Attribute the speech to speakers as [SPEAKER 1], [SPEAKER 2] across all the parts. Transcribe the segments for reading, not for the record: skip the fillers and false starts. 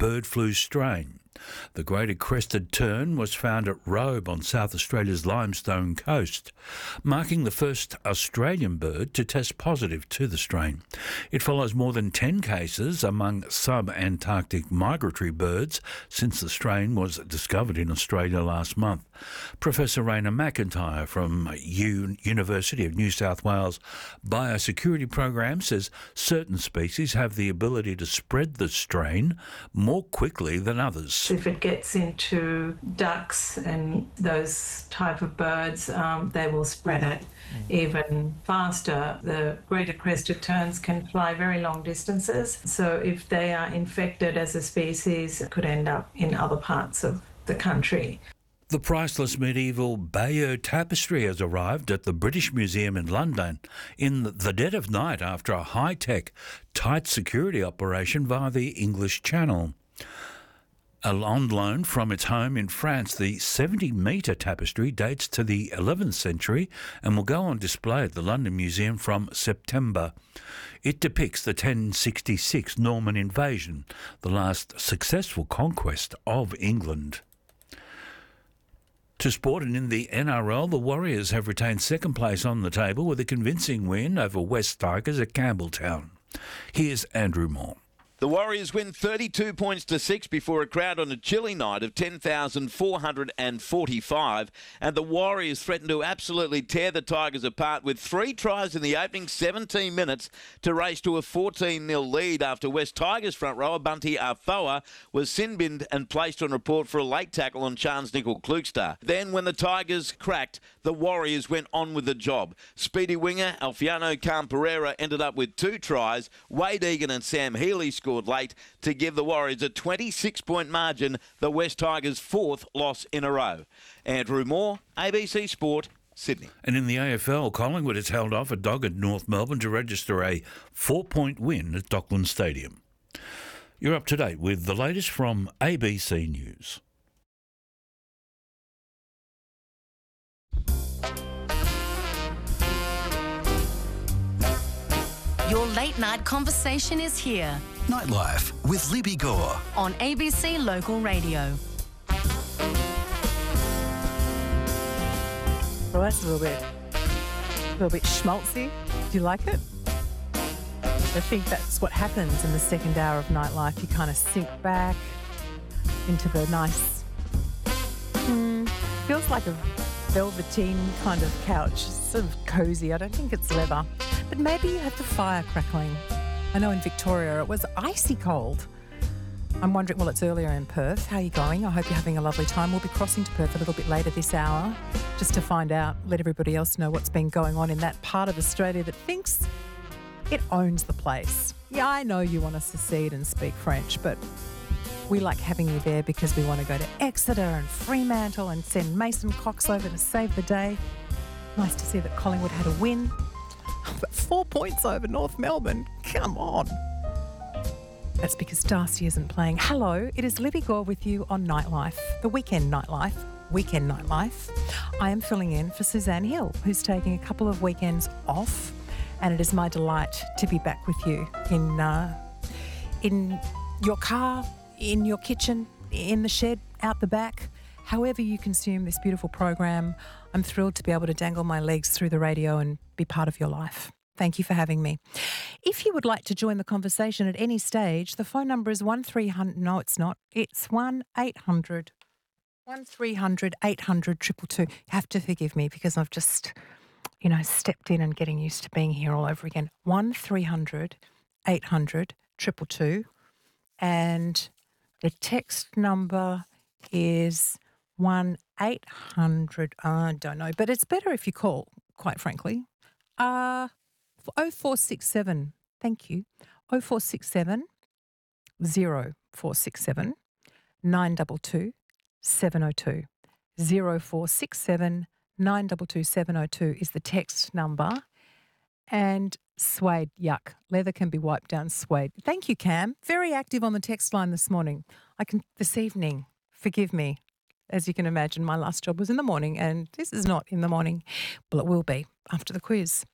[SPEAKER 1] bird flu strain. The greater crested tern was found at Robe on South Australia's Limestone coast, marking the first Australian bird to test positive to the strain. It follows more than 10 cases among sub-Antarctic migratory birds since the strain was discovered in Australia last month. Professor Raina McIntyre from University of New South Wales Biosecurity Program says certain species have the ability to spread the strain more quickly than others.
[SPEAKER 2] If it gets into ducks and those type of birds, they will spread it even faster. The greater crested terns can fly very long distances, so if they are infected as a species, it could end up in other parts of the country.
[SPEAKER 1] The priceless medieval Bayeux tapestry has arrived at the British Museum in London in the dead of night after a high-tech, tight security operation via the English Channel. On loan from its home in France, the 70-metre tapestry dates to the 11th century and will go on display at the London Museum from September. It depicts the 1066 Norman invasion, the last successful conquest of England. To sport, and in the NRL, the Warriors have retained second place on the table with a convincing win over West Tigers at Campbelltown. Here's Andrew Moore.
[SPEAKER 3] The Warriors win 32 points to 6 before a crowd on a chilly night of 10,445, and the Warriors threatened to absolutely tear the Tigers apart with 3 tries in the opening 17 minutes to race to a 14-0 lead after West Tigers front rower Bunty Afoa was sin-binned and placed on report for a late tackle on Chance Nickel-Klugstad. Then, when the Tigers cracked, the Warriors went on with the job. Speedy winger Alfiano Khan-Pereira ended up with 2 tries. Wade Egan and Sam Healy scored late to give the Warriors a 26-point margin, the West Tigers' 4th loss in a row. Andrew Moore, ABC Sport, Sydney.
[SPEAKER 1] And in the AFL, Collingwood has held off a dogged North Melbourne to register a 4-point win at Docklands Stadium. You're up to date with the latest from ABC News.
[SPEAKER 4] Your late night conversation is here.
[SPEAKER 5] Nightlife with Libby Gore
[SPEAKER 4] on ABC Local Radio.
[SPEAKER 6] Well, that's a little bit schmaltzy. Do you like it? I think that's what happens in the second hour of Nightlife. You kind of sink back into the nice, feels like a velveteen kind of couch, sort of cosy. I don't think it's leather, but maybe you have the fire crackling. I know in Victoria it was icy cold. I'm wondering, well, it's earlier in Perth. How are you going? I hope you're having a lovely time. We'll be crossing to Perth a little bit later this hour just to find out, let everybody else know what's been going on in that part of Australia that thinks it owns the place. Yeah, I know you want to secede and speak French, but we like having you there because we want to go to Exeter and Fremantle and send Mason Cox over to save the day. Nice to see that Collingwood had a win. But 4 points over North Melbourne. Come on. That's because Darcy isn't playing. Hello, it is Libby Gore with you on Nightlife, the Weekend Nightlife. I am filling in for Suzanne Hill, who's taking a couple of weekends off, and it is my delight to be back with you in your car, in your kitchen, in the shed, out the back. However you consume this beautiful program, I'm thrilled to be able to dangle my legs through the radio and be part of your life. Thank you for having me. If you would like to join the conversation at any stage, the phone number is 1300. No, it's not. It's 1-800 800 222. You have to forgive me because I've just, stepped in and getting used to being here all over again. 1300 800 222. And the text number is 1-800, I don't know, but it's better if you call, quite frankly. 0467, thank you, 0467 0467 922 702. 0467 922 702 is the text number. And suede, yuck. Leather can be wiped down, suede. Thank you, Cam. Very active on the text line this morning. This evening, forgive me. As you can imagine, my last job was in the morning and this is not in the morning. Well, it will be after the quiz.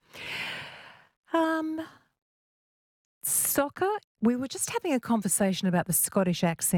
[SPEAKER 6] Soccer, we were just having a conversation about the Scottish accent.